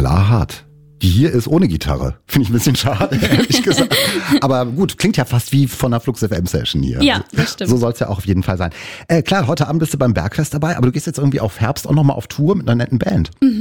Knallerhart. Die hier ist ohne Gitarre. Finde ich ein bisschen schade, ehrlich gesagt. Aber gut, klingt ja fast wie von einer Flux FM Session hier. Ja, das stimmt. So soll es ja auch auf jeden Fall sein. Klar, heute Abend bist du beim Bergfest dabei, aber du gehst jetzt irgendwie auf Herbst auch nochmal auf Tour mit einer netten Band.